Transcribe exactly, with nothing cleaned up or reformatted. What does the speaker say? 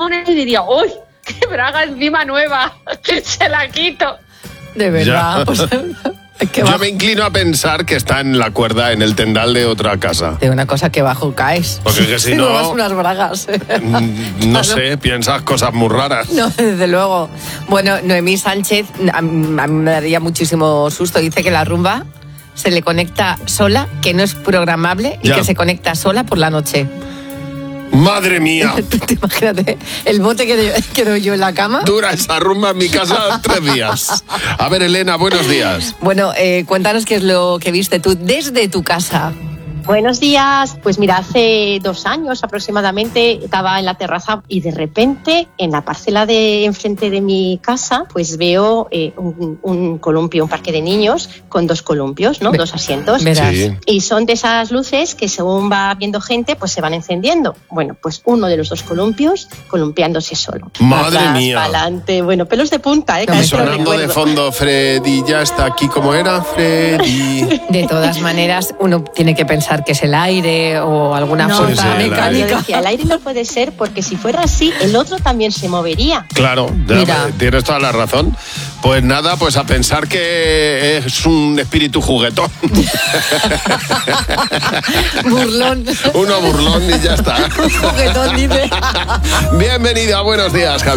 una y diría, ¡uy, qué braga encima nueva! Se la quito. De verdad, pues... Yo bajo. Me inclino a pensar que está en la cuerda, en el tendal de otra casa. De una cosa que bajo caes. Porque que si no... no unas bragas. No sé, piensas cosas muy raras. No, desde luego. Bueno, Noemí Sánchez, a mí me daría muchísimo susto. Dice que la rumba se le conecta sola, que no es programable y ya. que se conecta sola por la noche. ¡Madre mía! Imagínate, el bote que quedo yo en la cama. Dura esa rumba en mi casa tres días. A ver, Elena, buenos días. Bueno, eh, cuéntanos qué es lo que viste tú desde tu casa. Buenos días. Pues mira, hace dos años aproximadamente estaba en la terraza y de repente en la parcela de enfrente de mi casa pues veo eh, un, un columpio, un parque de niños con dos columpios, ¿no? Ve, dos asientos. Sí. Y son de esas luces que según va viendo gente pues se van encendiendo. Bueno, pues uno de los dos columpios columpiándose solo. ¡Madre Atrás, mía! Adelante, bueno, pelos de punta, ¿eh? Y sonando de fondo, Freddy ya está aquí, ¿cómo era, Freddy? De todas maneras, uno tiene que pensar que es el aire o alguna no, fuerza sí, mecánica. Yo decía, el aire no puede ser porque si fuera así, el otro también se movería. Claro, Mira. Tienes toda la razón. Pues nada, pues a pensar que es un espíritu juguetón. Burlón. Uno burlón y ya está. Un juguetón, dice. Bienvenido a Buenos Días, Javier.